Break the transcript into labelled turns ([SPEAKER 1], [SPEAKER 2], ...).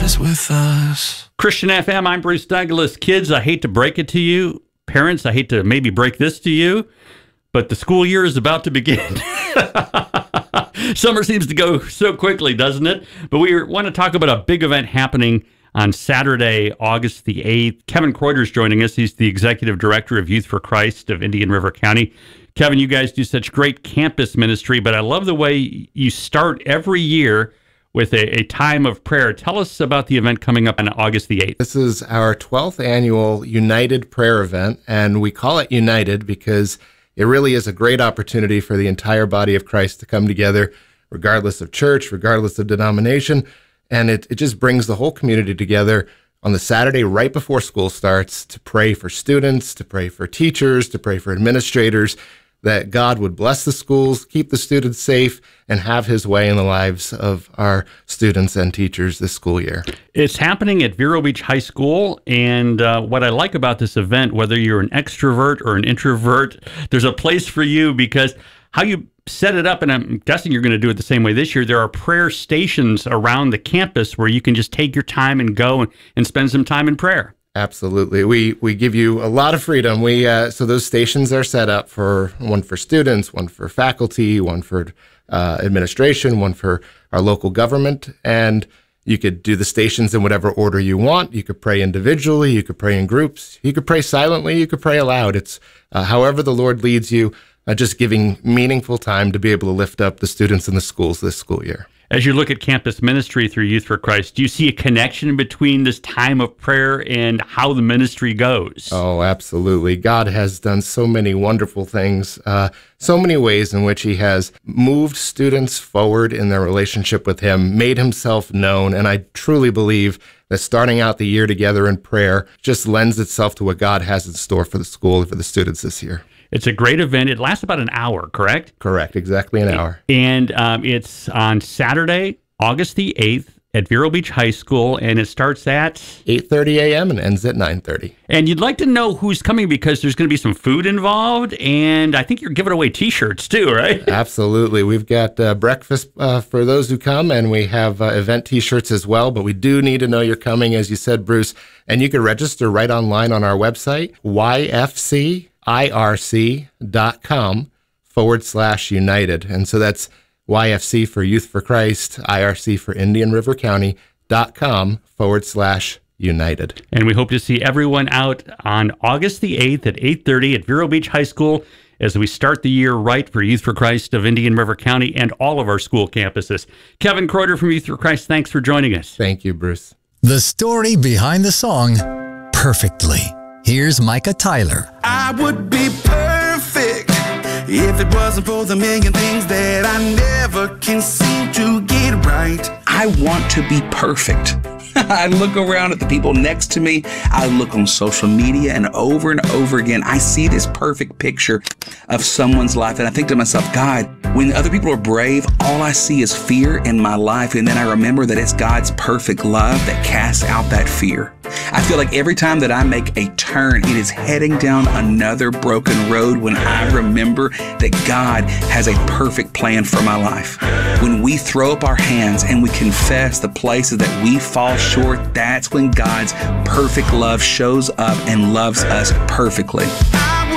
[SPEAKER 1] is with us.
[SPEAKER 2] Christian FM, I'm Bruce Douglas. Kids, I hate to break it to you. Parents, I hate to maybe break this to you, but the school year is about to begin. Summer seems to go so quickly, doesn't it? But we want to talk about a big event happening on Saturday, August the 8th. Kevin Kreuter is joining us. He's the Executive Director of Youth for Christ of Indian River County. Kevin, you guys do such great campus ministry, but I love the way you start every year with a time of prayer. Tell us about the event coming up on August the 8th.
[SPEAKER 3] This is our 12th annual United Prayer event, and we call it United because it really is a great opportunity for the entire body of Christ to come together, regardless of church, regardless of denomination, and it just brings the whole community together on the Saturday right before school starts to pray for students, to pray for teachers, to pray for administrators, that God would bless the schools, keep the students safe, and have his way in the lives of our students and teachers this school year.
[SPEAKER 2] It's happening at Vero Beach High School, and what I like about this event, whether you're an extrovert or an introvert, there's a place for you because how you set it up, and I'm guessing you're going to do it the same way this year, there are prayer stations around the campus where you can just take your time and go and spend some time in prayer.
[SPEAKER 3] Absolutely. We give you a lot of freedom. So those stations are set up for one for students, one for faculty, one for administration, one for our local government. And you could do the stations in whatever order you want. You could pray individually. You could pray in groups. You could pray silently. You could pray aloud. It's however the Lord leads you, just giving meaningful time to be able to lift up the students in the schools this school year.
[SPEAKER 2] As you look at campus ministry through Youth for Christ, do you see a connection between this time of prayer and how the ministry goes?
[SPEAKER 3] Oh, absolutely. God has done so many wonderful things, so many ways in which he has moved students forward in their relationship with him, made himself known, and I truly believe that starting out the year together in prayer just lends itself to what God has in store for the school and for the students this year.
[SPEAKER 2] It's a great event. It lasts about an hour, correct?
[SPEAKER 3] Correct. Exactly an hour.
[SPEAKER 2] And it's on Saturday, August the 8th at Vero Beach High School, and it starts at
[SPEAKER 3] 8:30 a.m. and ends at 9:30.
[SPEAKER 2] And you'd like to know who's coming because there's going to be some food involved, and I think you're giving away T-shirts too, right?
[SPEAKER 3] Absolutely. We've got breakfast for those who come, and we have event T-shirts as well, but we do need to know you're coming, as you said, Bruce, and you can register right online on our website, yfcirc.com/united. And so that's YFC for Youth for Christ, IRC for Indian River County.com/united.
[SPEAKER 2] And we hope to see everyone out on August the 8th at 8:30 at Vero Beach High School as we start the year right for Youth for Christ of Indian River County and all of our school campuses. Kevin Kreuter from Youth for Christ, thanks for joining us.
[SPEAKER 3] Thank you, Bruce.
[SPEAKER 4] The story behind the song, Perfectly. Here's Micah Tyler.
[SPEAKER 1] I would be perfect if it wasn't for the million things that I never can seem to get right.
[SPEAKER 5] I want to be perfect. I look around at the people next to me. I look on social media, and over again, I see this perfect picture of someone's life. And I think to myself, God, when other people are brave, all I see is fear in my life. And then I remember that it's God's perfect love that casts out that fear. I feel like every time that I make a turn, it is heading down another broken road when I remember that God has a perfect plan for my life. When we throw up our hands and we confess the places that we fall short, that's when God's perfect love shows up and loves us perfectly.